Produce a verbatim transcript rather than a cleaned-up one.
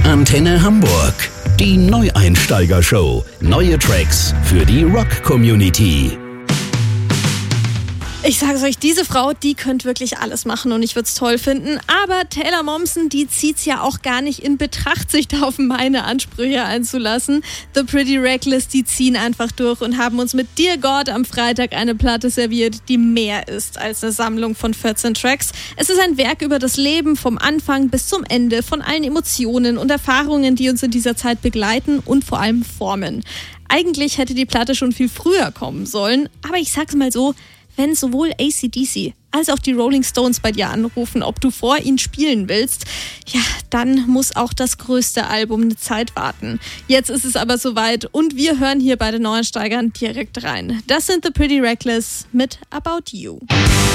Antenne Hamburg, die Neueinsteiger-Show. Neue Tracks für die Rock-Community. Ich sage es euch, diese Frau, die könnte wirklich alles machen und ich würde es toll finden. Aber Taylor Momsen, die zieht es ja auch gar nicht in Betracht, sich da auf meine Ansprüche einzulassen. The Pretty Reckless, die ziehen einfach durch und haben uns mit Dear God am Freitag eine Platte serviert, die mehr ist als eine Sammlung von vierzehn Tracks. Es ist ein Werk über das Leben vom Anfang bis zum Ende, von allen Emotionen und Erfahrungen, die uns in dieser Zeit begleiten und vor allem formen. Eigentlich hätte die Platte schon viel früher kommen sollen, aber ich sag's mal so, wenn sowohl A C D C als auch die Rolling Stones bei dir anrufen, ob du vor ihnen spielen willst, ja, dann muss auch das größte Album eine Zeit warten. Jetzt ist es aber soweit und wir hören hier bei den Neueinsteigern direkt rein. Das sind The Pretty Reckless mit About You.